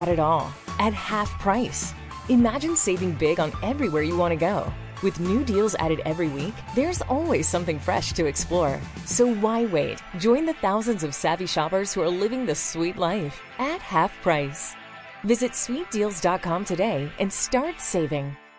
Not at all. At half price. Imagine saving big on everywhere you want to go. With new deals added every week, there's always something fresh to explore. So why wait? Join the thousands of savvy shoppers who are living the sweet life at half price. Visit sweetdeals.com today and start saving.